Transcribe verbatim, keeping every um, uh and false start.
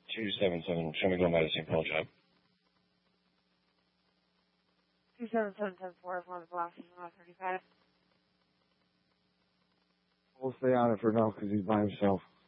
two seven seven, show me go by the Saint Paul job. two seven seven ten four, one of the blocks is one thirty-five. We'll stay on it for now because he's by himself.